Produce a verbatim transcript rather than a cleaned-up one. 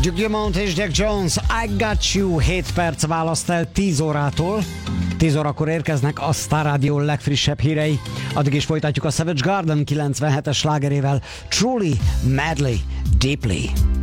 Duke Dumont és Jack Jones, I Got You, hét perc választ el tíz órától. tíz órakor érkeznek a Star Radio legfrissebb hírei. Addig is folytatjuk a Savage Garden kilencvenhetes slágerével, Truly, Madly, Deeply.